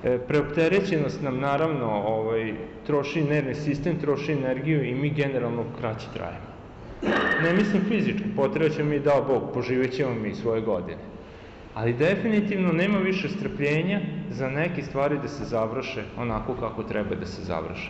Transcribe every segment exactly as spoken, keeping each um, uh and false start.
Preopterećenost nam naravno ovaj, troši nervni sistem, troši energiju i mi generalno kraće trajemo. Ne mislim fizički, potrebaćemo mi, dao Bog, poživećemo mi svoje godine. Ali definitivno nema više strpljenja za neke stvari da se završe onako kako treba da se završe.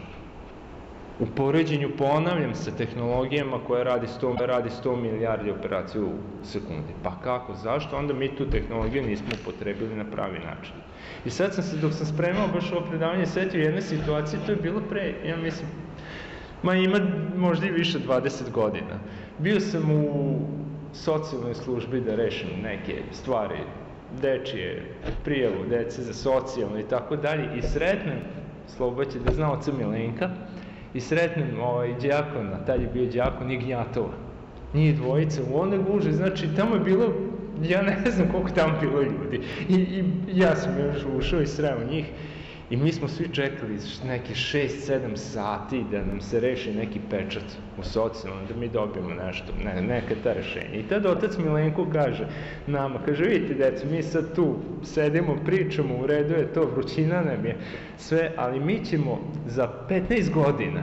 U poređenju, ponavljam, sa tehnologijama koje radi sto, radi sto milijardi operacija u sekundi. Pa kako, zašto? Onda mi tu tehnologiju nismo upotrebili na pravi način. I sad sam se, dok sam spremao baš ovo predavanje, setio jedne situacije, to je bilo pre, ja mislim, ma ima možda i više dvadeset godina. Bio sam u socijalnoj službi da rešim neke stvari, dečije, prijavu dece za socijalno i tako dalje, i sretnem, Sloba će da zna oca Milenka, i sretnem ovaj đakona, tad je bio đakon Ignjatova. Njih dvojica u one guže, znači tamo je bilo, ja ne znam koliko tamo bilo ljudi. I, i ja sam još ušao i sreo njih i mi smo svi čekali neke šest sedam sati da nam se reši neki pečat u socijalnom, da mi dobijemo nešto, ne, neka ta rešenja. I tad otac Milenko kaže nama, kaže, vidite deco, mi sad tu sedimo, pričamo, u redu je to, vrućina nam je sve, ali mi ćemo za petnaest godina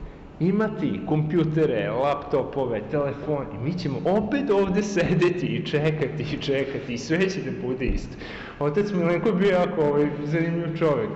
imati kompjutere, laptopove, telefon i mi ćemo opet ovde sedeti i čekati i čekati i sve će da bude isto. Otac Milenko je bio jako ovaj, zanimljiv čovek.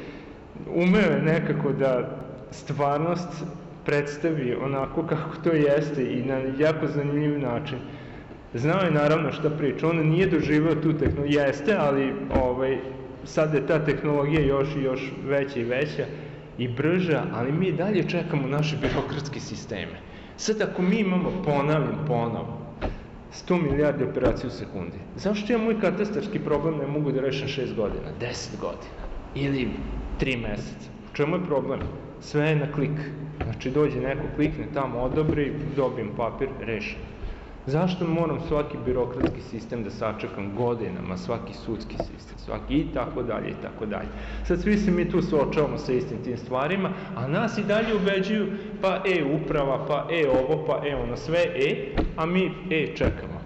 Umeo je nekako da stvarnost predstavi onako kako to jeste i na jako zanimljiv način. Znao je naravno šta priča, on nije doživeo tu tehnologiju, jeste, ali ovaj, sad je ta tehnologija još i još veća i veća i brža, ali mi dalje čekamo naše birokratske sisteme. Sad ako mi imamo, ponavljam ponovo, sto milijardi operacija u sekundi, zašto ja moj katastarski problem ne mogu da rešim šest godina, deset godina ili tri meseca? U čemu je problem? Sve je na klik. Znači dođe neko, klikne tamo, odobri, dobijem papir, rešim. Zašto moram svaki birokratski sistem da sačekam godinama, svaki sudski sistem, svaki i tako dalje i tako dalje. Sad svi se mi tu suočavamo sa istim tim stvarima, a nas i dalje ubeđuju pa e-uprava, pa e-ovo, pa e-ono, sve e, a mi e čekamo.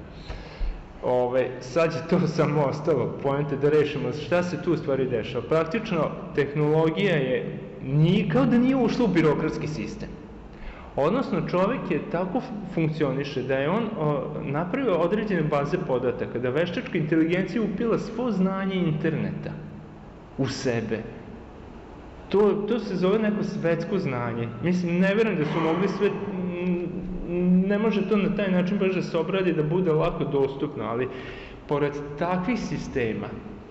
Ove, sad je to samo ostalo, pojente da rešimo šta se tu stvari dešava. Praktično, tehnologija je nije, kao da nije ušla u birokratski sistem. Odnosno, čovek je tako funkcioniše da je on o, napravio određene baze podataka, da veštačka inteligencija upila svo znanje interneta u sebe. To, to se zove neko svetsko znanje. Mislim, ne verujem da su mogli sve, ne može to na taj način baš da se obradi, da bude lako dostupno, ali pored takvih sistema,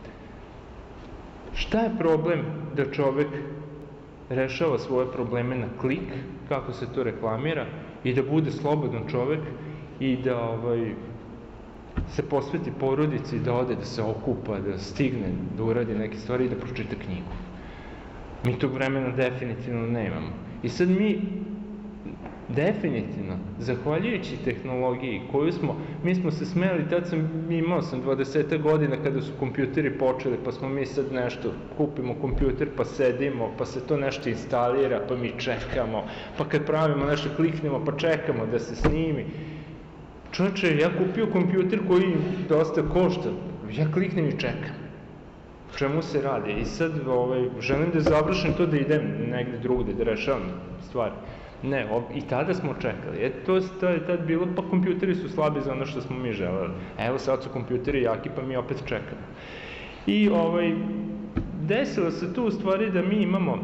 šta je problem da čovek rešava svoje probleme na klik, kako se to reklamira, i da bude slobodan čovek i da ovaj, se posveti porodici, da ode, da se okupa, da stigne, da uradi neke stvari i da pročita knjigu. Mi tog vremena definitivno nemamo. I sad mi definitivno, zahvaljujući tehnologiji koju smo, mi smo se smeli, tad sam, imao sam dvadeset godina kada su kompjuteri počeli, pa smo mi sad nešto, kupimo kompjuter, pa sedimo, pa se to nešto instalira, pa mi čekamo, pa kad pravimo nešto, kliknemo, pa čekamo da se snimi. Čovječe, ja kupio kompjuter koji dosta košta, ja kliknem i čekam. Čemu se radi? I sad ovaj, želim da završim to, da idem negde drugde, da rešavam stvari. Ne, i tada smo čekali. E, to je tad bilo, pa kompjuteri su slabi za ono što smo mi želeli. Evo sad su kompjuteri jaki, pa mi opet čekamo. I ovaj, desilo se tu u stvari da mi imamo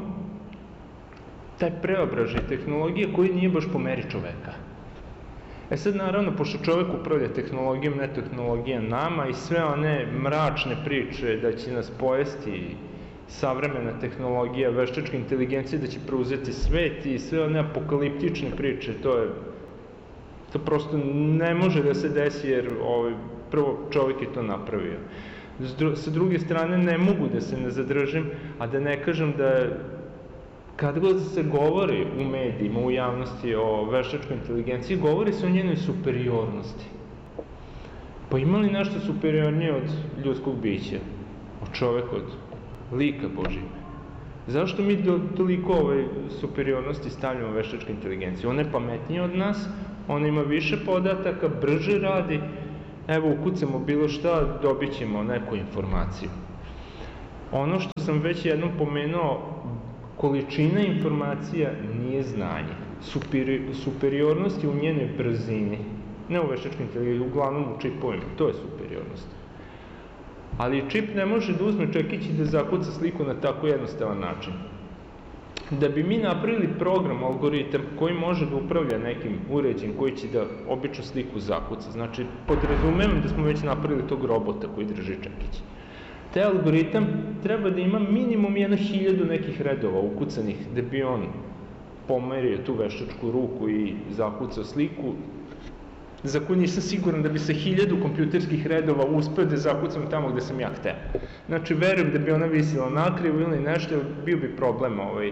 taj preobražaj tehnologije koji nije baš po meri čoveka. E sad naravno, pošto čovek upravlja tehnologijom, ne tehnologija nama, i sve one mračne priče da će nas pojesti savremena tehnologija, veštačka inteligencija, da će preuzeti svet i sve one apokaliptične priče, to je, to prosto ne može da se desi jer ovaj, prvo čovjek je to napravio. Sa druge strane ne mogu da se ne zadržim, a da ne kažem da kad god se govori u medijima, u javnosti o veštačkoj inteligenciji, govori se o njenoj superiornosti. Pa ima li nešto superiornije od ljudskog bića, od čoveka, od lika Božijeg? Zašto mi do, toliko ove superiornosti stavljamo veštačku inteligenciju? Ona je pametnija od nas, ona ima više podataka, brže radi, evo ukucamo bilo šta, dobit ćemo neku informaciju. Ono što sam već jednom pomenuo, količina informacija nije znanje. Superi, superiornost je u njenoj brzini. Ne u veštačkoj inteligenciji, uglavnom u čipovima. To je superiornost. Ali čip ne može da uzme čekić i da zakuca sliku na tako jednostavan način. Da bi mi napravili program, algoritam, koji može da upravlja nekim uređajem koji će da običnu sliku zakuca. Znači, podrazumevam da smo već napravili tog robota koji drži čekić. Taj algoritam treba da ima minimum jedno hiljadu nekih redova ukucanih da bi on pomerio tu veštačku ruku i zakucao sliku, za koju nisam siguran da bi sa hiljadu kompjuterskih redova uspeo da zakucam tamo gde sam ja hteo. Znači, verujem da bi ona visila nakrivo ili nešto, bio bi problem ovaj,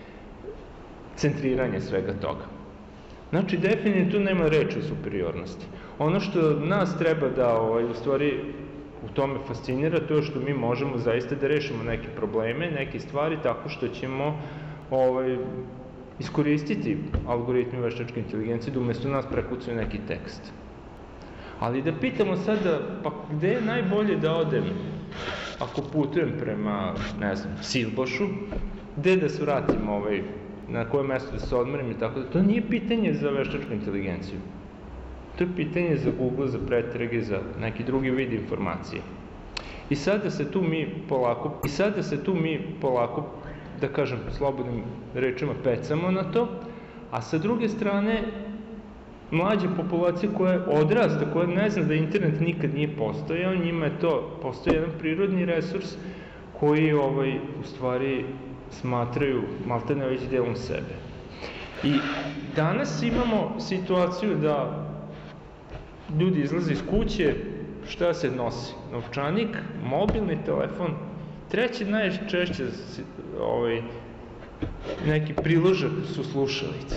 centriranje svega toga. Znači, definitivno nema reči o superiornosti. Ono što nas treba da, ovaj, u stvari, u tome fascinira, to je što mi možemo zaista da rešimo neke probleme, neke stvari, tako što ćemo ovaj, iskoristiti algoritmi veštačke inteligencije da umesto nas prekucaju neki tekst. Ali da pitamo sada, pa gde je najbolje da odem ako putujem prema, ne znam, Silbošu, gde da se vratim, ovaj, na koje mesto da se odmorim i tako da, to nije pitanje za veštačku inteligenciju. To je pitanje za Google, za pretrage, za neki drugi vid informacije. I sada se tu mi polako, i sada se tu mi polako, da kažem slobodnim rečima, pecamo na to, a sa druge strane, mlađa populacija koja je odrasta, koja ne zna da internet nikad nije postojao, njima je to, postoji jedan prirodni resurs koji, ovaj, u stvari, smatraju maltene već delom sebe. I danas imamo situaciju da ljudi izlaze iz kuće, šta se nosi? Novčanik, mobilni telefon, treće najčešće ovaj, neki priložak su slušalice.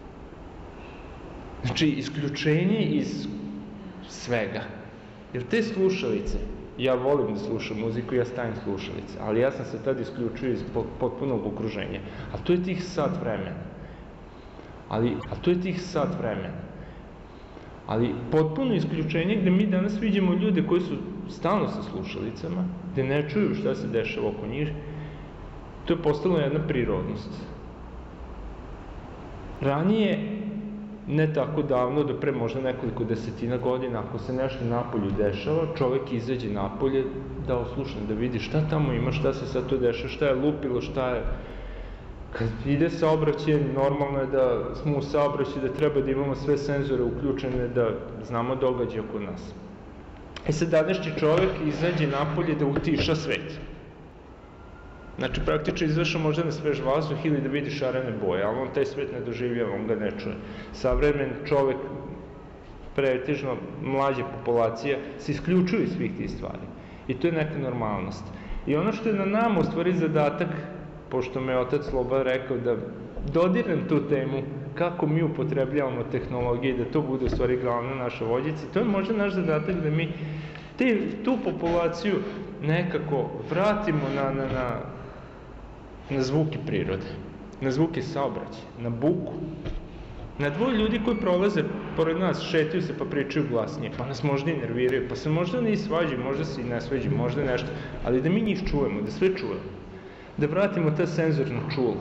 Znači, isključenje iz svega. Jer te slušalice, ja volim da slušam muziku, ja stavim slušalice, ali ja sam se tad isključio iz potpunog okruženja. A to je tih sat vremena. Ali, a to je tih sat vremena. Ali potpuno isključenje gde mi danas vidimo ljude koji su stalno sa slušalicama, gde ne čuju šta se dešava oko njih, to je postalo jedna prirodnost. Ranije, ne tako davno, do pre možda nekoliko desetina godina, ako se nešto napolju dešava, čovek izađe napolje da oslušne, da vidi šta tamo ima, šta se sad to dešava, šta je lupilo, šta je... Kad ide saobraćaj, normalno je da smo u saobraćaju, da treba da imamo sve senzore uključene, da znamo događaje oko nas. E sad, današnji čovek izađe napolje da utiša svet. Znači, praktično izašao možda na svež vazduh ili da vidi šarene boje, ali on taj svet ne doživljava, on ga ne čuje. Savremen čovek, pretežno mlađa populacija, se isključuje iz svih tih stvari. I to je neka normalnost. I ono što je na nama, u stvari, zadatak, pošto me otac Sloba rekao da dodirnem tu temu, kako mi upotrebljavamo tehnologije, da to bude u stvari glavna naša vodjica, to je možda naš zadatak da mi te, tu populaciju nekako vratimo na, na, na, na zvuke prirode, na zvuke saobraćaja, na buku, na dvoje ljudi koji prolaze pored nas, šetaju se pa pričaju glasnije, pa nas možda i nerviraju, pa se možda ne i svađaju, možda se i ne svađaju, možda nešto, ali da mi njih čujemo, da sve čujemo. Da vratimo ta senzorna čula.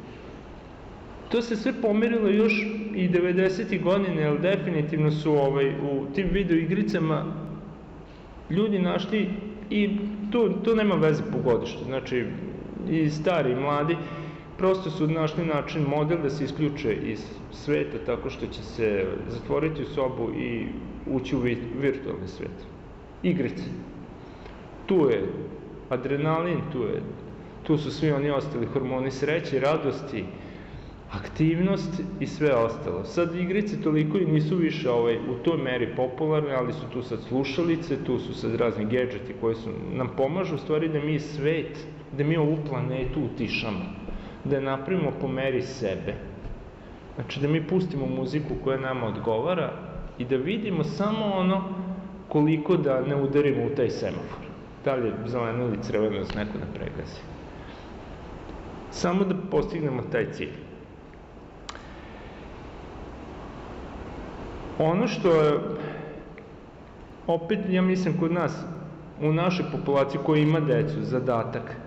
To se sve pomerilo još i devedesetih godine, jer definitivno su ovaj, u tim video igricama ljudi našli, i to, to nema veze po godištu, znači i stari i mladi, prosto su našli način, model da se isključe iz sveta tako što će se zatvoriti u sobu i ući u virtualni svet. Igrice. Tu je adrenalin, tu je Tu su svi oni ostali hormoni sreće, radosti, aktivnost i sve ostalo. Sad igrice toliko i nisu više ovaj, u toj meri popularne, ali su tu sad slušalice, tu su sad razni gadgeti koji su, nam pomažu u stvari da mi svet, da mi ovu planetu utišamo, da je napravimo po meri sebe. Znači da mi pustimo muziku koja nama odgovara i da vidimo samo ono koliko da ne udarimo u taj semafor. Da li je zeleno ili crveno, da se neko ne pregazi. Samo da postignemo taj cilj. Ono što je, opet, ja mislim, kod nas, u našoj populaciji koja ima decu, zadatak,